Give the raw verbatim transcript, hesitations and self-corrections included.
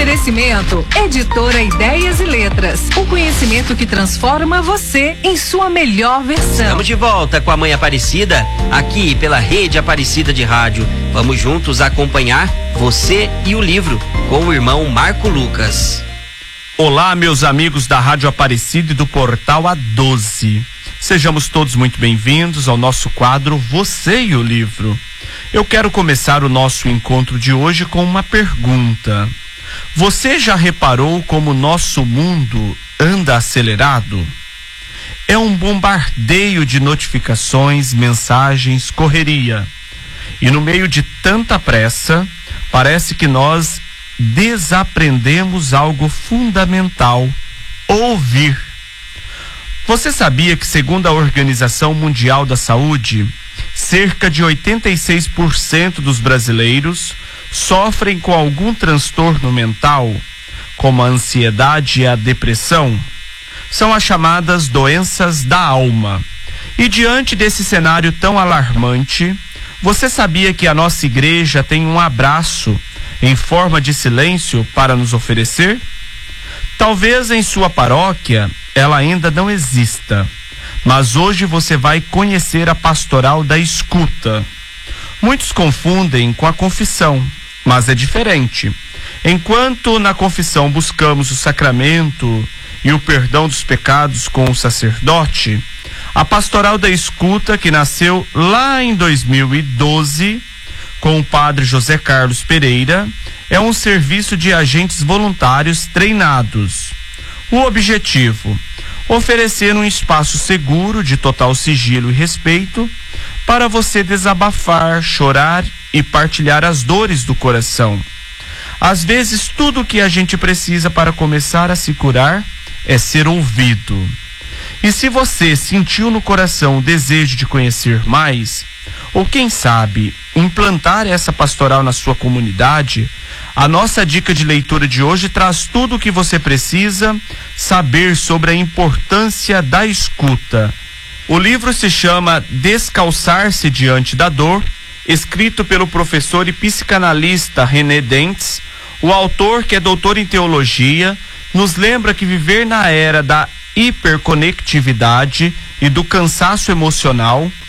Oferecimento, Editora Ideias e Letras. O conhecimento que transforma você em sua melhor versão. Estamos de volta com a Mãe Aparecida, aqui pela Rede Aparecida de Rádio. Vamos juntos acompanhar você e o livro com o irmão Marco Lucas. Olá, meus amigos da Rádio Aparecida e do Portal A doze. Sejamos todos muito bem-vindos ao nosso quadro Você e o Livro. Eu quero começar o nosso encontro de hoje com uma pergunta. Você já reparou como o nosso mundo anda acelerado? É um bombardeio de notificações, mensagens, correria. E no meio de tanta pressa, parece que nós desaprendemos algo fundamental: ouvir. Você sabia que, segundo a Organização Mundial da Saúde, cerca de oitenta e seis por cento dos brasileiros sofrem com algum transtorno mental, como a ansiedade e a depressão? São as chamadas doenças da alma. E diante desse cenário tão alarmante, você sabia que a nossa igreja tem um abraço em forma de silêncio para nos oferecer? Talvez em sua paróquia ela ainda não exista, mas hoje você vai conhecer a pastoral da escuta. Muitos confundem com a confissão, mas é diferente. Enquanto na confissão buscamos o sacramento e o perdão dos pecados com o sacerdote, a pastoral da escuta, que nasceu lá em dois mil e doze, com o padre José Carlos Pereira, é um serviço de agentes voluntários treinados. O objetivo: oferecer um espaço seguro, de total sigilo e respeito, para você desabafar, chorar e partilhar as dores do coração. Às vezes, tudo o que a gente precisa para começar a se curar é ser ouvido. E se você sentiu no coração o desejo de conhecer mais, ou quem sabe, implantar essa pastoral na sua comunidade, a nossa dica de leitura de hoje traz tudo o que você precisa saber sobre a importância da escuta. O livro se chama Descalçar-se Diante da Dor, escrito pelo professor e psicanalista René Dentes. O autor, que é doutor em teologia, nos lembra que viver na era da hiperconectividade e do cansaço emocional